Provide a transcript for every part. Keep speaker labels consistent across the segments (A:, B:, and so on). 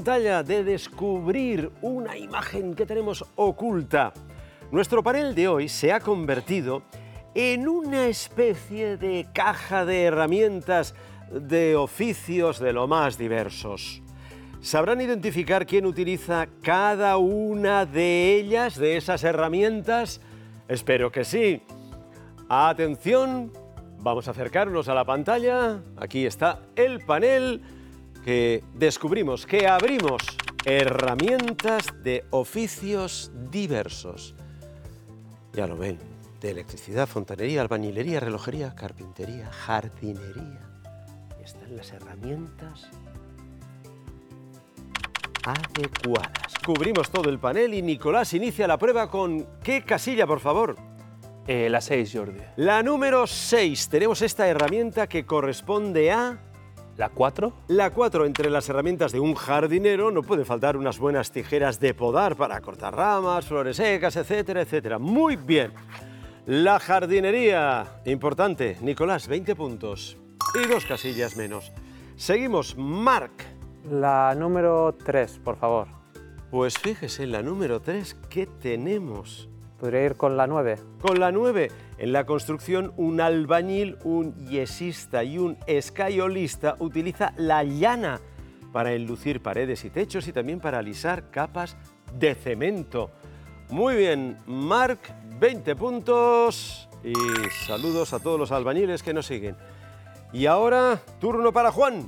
A: pantalla, de descubrir una imagen que tenemos oculta. Nuestro panel de hoy se ha convertido en una especie de caja de herramientas de oficios de lo más diversos. ¿Sabrán identificar quién utiliza cada una de ellas, de esas herramientas? Espero que sí. Atención, vamos a acercarnos a la pantalla. Aquí está el panel que descubrimos, que abrimos. Herramientas de oficios diversos. Ya lo ven, de electricidad, fontanería, albañilería, relojería, carpintería, jardinería. Y están las herramientas adecuadas. Cubrimos todo el panel y Nicolás inicia la prueba con ¿qué casilla, por favor?
B: La 6, Jordi.
A: La número 6. Tenemos esta herramienta que corresponde a...
B: ¿La 4?
A: La 4. Entre las herramientas de un jardinero no puede faltar unas buenas tijeras de podar para cortar ramas, flores secas, etcétera, etcétera. Muy bien. La jardinería. Importante. Nicolás, 20 puntos. Y 2 casillas menos. Seguimos. Marc.
C: La número 3, por favor.
A: Pues fíjese, en la número 3, ¿qué tenemos?
C: ¿Podría ir con la 9?
A: Con la 9, en la construcción, un albañil, un yesista y un escayolista utiliza la llana para enlucir paredes y techos y también para alisar capas de cemento. Muy bien, Marc, 20 puntos y saludos a todos los albañiles que nos siguen. Y ahora, turno para Juan.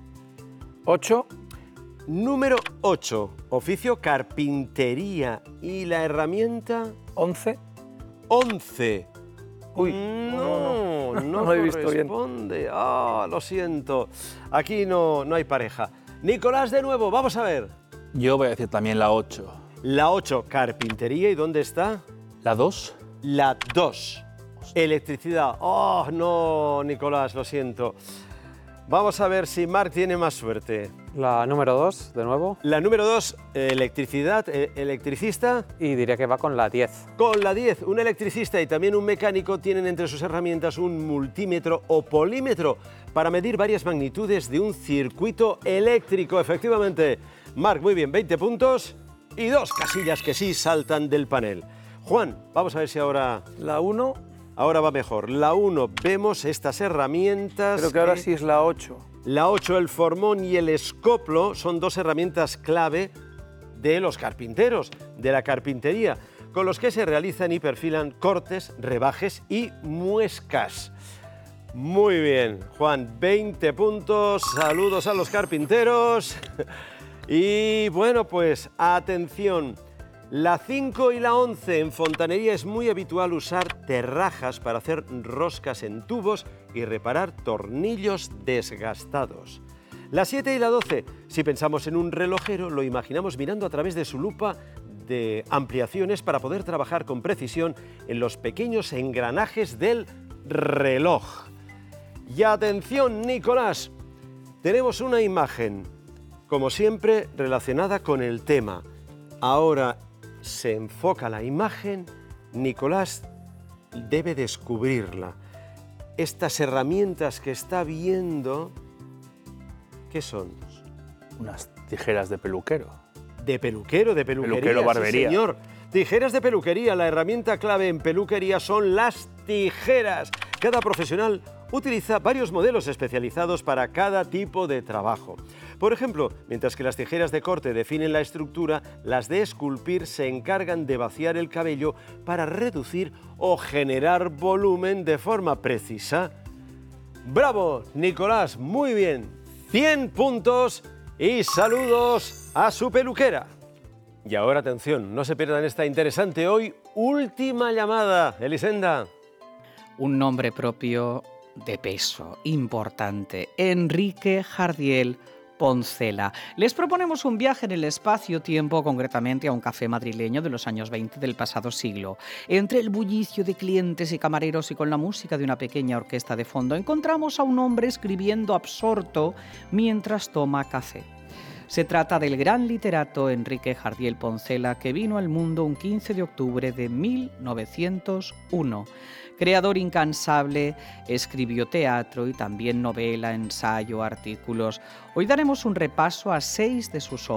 C: 8.
A: Número 8, oficio carpintería y la herramienta...
C: 11.
A: 11.
C: Uy,
A: no
C: lo he visto bien.
A: Corresponde. Lo siento. Aquí no hay pareja. Nicolás, de nuevo, vamos a ver.
B: Yo voy a decir también la 8.
A: La 8, carpintería. ¿Y dónde está?
B: ¿La 2?
A: La 2, electricidad. No, Nicolás, lo siento. Vamos a ver si Marc tiene más suerte.
C: La número 2, de nuevo.
A: La número 2, electricidad, electricista.
C: Y diría que va con la 10.
A: Con la 10, un electricista y también un mecánico tienen entre sus herramientas un multímetro o polímetro para medir varias magnitudes de un circuito eléctrico, efectivamente. Marc, muy bien, 20 puntos y 2 casillas que sí saltan del panel. Juan, vamos a ver si ahora...
D: La 1.
A: Ahora va mejor. La 1, vemos estas herramientas...
D: Creo que ahora sí es la 8.
A: La 8, el formón y el escoplo, son 2 herramientas clave de los carpinteros, de la carpintería, con los que se realizan y perfilan cortes, rebajes y muescas. Muy bien, Juan, 20 puntos, saludos a los carpinteros. Y bueno, pues atención, la 5 y la 11 en fontanería es muy habitual usar terrajas para hacer roscas en tubos y reparar tornillos desgastados. La 7 y la 12, si pensamos en un relojero, lo imaginamos mirando a través de su lupa de ampliaciones para poder trabajar con precisión en los pequeños engranajes del reloj. Y atención, Nicolás, tenemos una imagen, como siempre, relacionada con el tema. Ahora se enfoca la imagen, Nicolás debe descubrirla. Estas herramientas que está viendo, ¿qué son?
B: Unas tijeras de peluquero.
A: De peluquero, de peluquería.
B: Peluquero, barbería.
A: Sí, señor. Tijeras de peluquería. La herramienta clave en peluquería son las tijeras. Cada profesional utiliza varios modelos especializados para cada tipo de trabajo. Por ejemplo, mientras que las tijeras de corte definen la estructura, las de esculpir se encargan de vaciar el cabello para reducir o generar volumen de forma precisa. ¡Bravo, Nicolás! Muy bien. 100 puntos y saludos a su peluquera. Y ahora, atención, no se pierdan esta interesante hoy última llamada. Elisenda.
E: Un nombre propio de peso, importante. Enrique Jardiel Poncela. Les proponemos un viaje en el espacio-tiempo, concretamente a un café madrileño de los años 20 del pasado siglo. Entre el bullicio de clientes y camareros y con la música de una pequeña orquesta de fondo, encontramos a un hombre escribiendo absorto mientras toma café. Se trata del gran literato Enrique Jardiel Poncela, que vino al mundo un 15 de octubre de 1901. Creador incansable, escribió teatro y también novela, ensayo, artículos. Hoy daremos un repaso a 6 de sus obras.